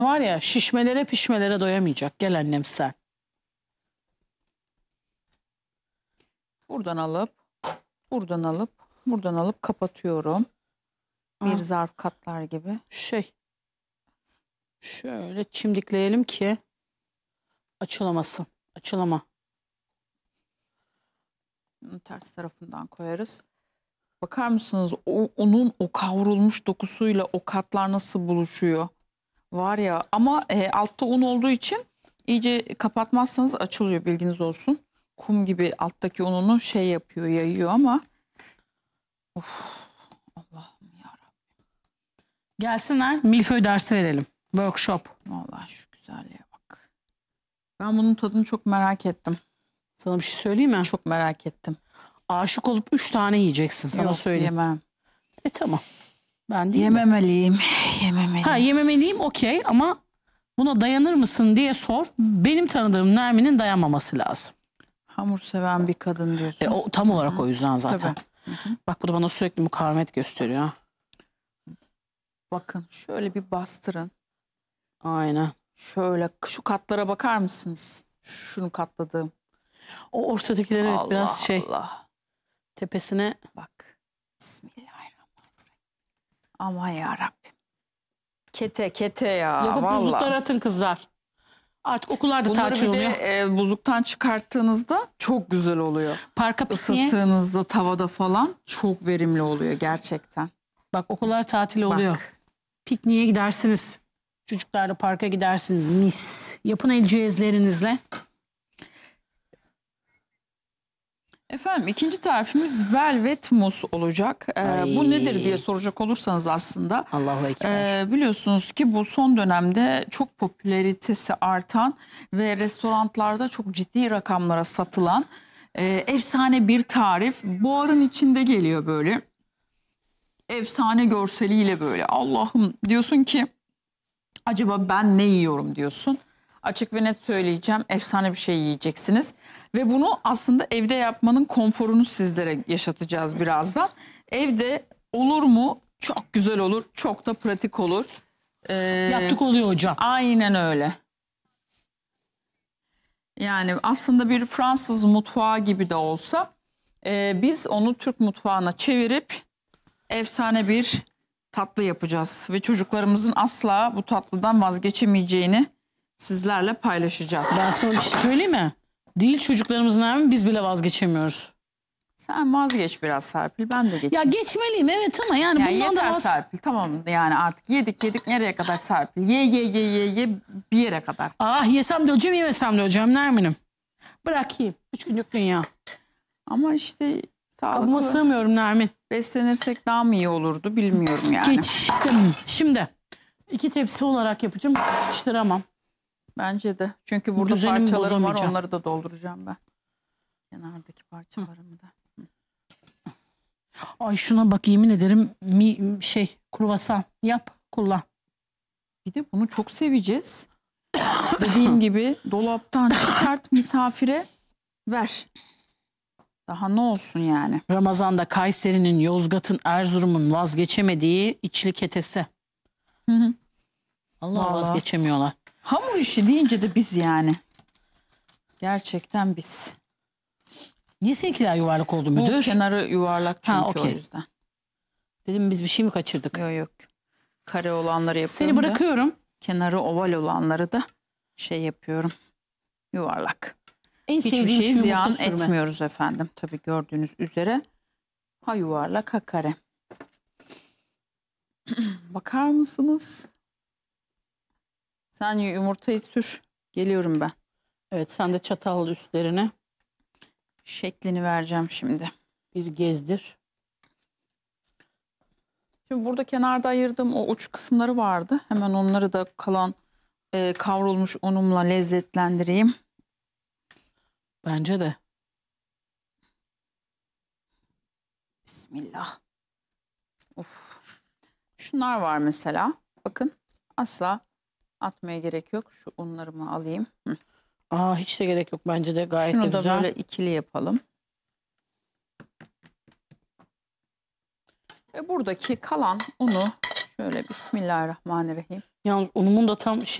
Var ya, şişmelere pişmelere doyamayacak. Gel annem sen. Buradan alıp, buradan alıp, buradan alıp kapatıyorum. Bir zarf katlar gibi. Şöyle çimdikleyelim ki açılamasın. Açılama. Ters tarafından koyarız. Bakar mısınız onun o kavrulmuş dokusuyla o katlar nasıl buluşuyor? Var ya, ama altta un olduğu için iyice kapatmazsanız açılıyor, bilginiz olsun. Kum gibi alttaki ununu şey yapıyor, yayıyor ama of, Allah'ım yarabbim. Gelsinler, milföy dersi verelim. Workshop. Vallahi şu güzelliğe bak. Ben bunun tadını çok merak ettim. Sana bir şey söyleyeyim mi? Çok merak ettim. Aşık olup 3 tane yiyeceksin, sana Yok, söyleyeyim. yemem. Tamam. Ben değil Yememeliyim. Yememeliyim. Ha, yememeliyim, okey, ama buna dayanır mısın diye sor. Benim tanıdığım Nermin'in dayanmaması lazım. Hamur seven bir kadın diyorsun. O tam olarak o yüzden zaten. Tabii. Bak, bu da bana sürekli mukavemet gösteriyor. Bakın şöyle bir bastırın. Aynen. Şöyle şu katlara bakar mısınız? Şunu katladığım. O ortadakiler evet Allah biraz Allah. tepesine. Bak. Bismillahirrahmanirrahim. Aman yarabbim. Kete ya. Yapıp vallahi. buzluklara atın kızlar. Artık okullarda Bunları tatil bir oluyor. de buzluktan çıkarttığınızda çok güzel oluyor. Parka pikniğe. Isıttığınızda tavada falan çok verimli oluyor gerçekten. Bak, okullar tatil oluyor. Bak. Pikniğe gidersiniz. Çocuklarla parka gidersiniz. Mis. Yapın el cihazlarınızla. Efendim, ikinci tarifimiz velvet mus olacak. Bu nedir diye soracak olursanız aslında Allahu ekber. biliyorsunuz ki bu son dönemde çok popülaritesi artan ve restoranlarda çok ciddi rakamlara satılan efsane bir tarif. Buharın içinde geliyor böyle. Efsane görseliyle böyle. Allah'ım diyorsun ki acaba ben ne yiyorum diyorsun. Açık ve net söyleyeceğim, efsane bir şey yiyeceksiniz. Ve bunu aslında evde yapmanın konforunu sizlere yaşatacağız birazdan. Evde olur mu? Çok güzel olur, çok da pratik olur. Yaptık oluyor hocam. Aynen öyle. Yani aslında bir Fransız mutfağı gibi de olsa biz onu Türk mutfağına çevirip efsane bir tatlı yapacağız. Ve çocuklarımızın asla bu tatlıdan vazgeçemeyeceğini sizlerle paylaşacağız. Ben sana bir şey söyleyeyim mi? Değil çocuklarımızın hemen, biz bile vazgeçemiyoruz. Sen vazgeç biraz Serpil, ben de geçeyim. Ya geçmeliyim evet, ama yani Yani bundan yeter da Serpil, tamam, yani artık yedik nereye kadar Serpil? Ye bir yere kadar. Yesem de hocam, yemesem de hocam Nermin'im. Bırak yiyeyim. 3 günlük dünya. Ama işte Kabıma sağlıklı sığmıyorum Nermin. beslenirsek daha mı iyi olurdu bilmiyorum yani. Geçtim. Şimdi 2 tepsi olarak yapacağım. Sıkıştıramam. Bence de. Çünkü burada Düzenimi parçalarım var, bozamayacağım. onları da dolduracağım ben. Kenardaki parçalarımı da. Ay şuna bak, yemin ederim kruvasan yap, kullan. Bir de bunu çok seveceğiz. Dediğim gibi dolaptan çıkart, misafire ver. Daha ne olsun yani. Ramazan'da Kayseri'nin, Yozgat'ın, Erzurum'un vazgeçemediği içli ketesi. Hı. Allah, Vallahi. vazgeçemiyorlar. Hamur işi deyince de biz yani. Gerçekten biz. Niye seninkiler yuvarlak oldu Bu müdür? kenarı yuvarlak çünkü o okey. yüzden. Dedim biz bir şey mi kaçırdık? Yok. Kare olanları yapıyorum. Seni bırakıyorum. Kenarı oval olanları da şey yapıyorum. Yuvarlak. En Hiçbir sevdiğim şey şu ziyan yumurta sürme. etmiyoruz efendim. Tabii gördüğünüz üzere. Ha yuvarlak ha kare. Bakar mısınız? Sen yumurtayı sür. Geliyorum ben. Evet, sen de çatal üstlerine Şeklini vereceğim şimdi. bir gezdir. Şimdi burada kenarda ayırdığım o uç kısımları vardı. Hemen onları da kalan kavrulmuş unumla lezzetlendireyim. Bence de. Bismillah. Of. Şunlar var mesela. Bakın, asla atmaya gerek yok. Şu unlarımı alayım. Hı. Hiç de gerek yok, bence de gayet Şunu de da güzel. böyle ikili yapalım. Ve buradaki kalan unu Şöyle Bismillahirrahmanirrahim. Yalnız unumun da tam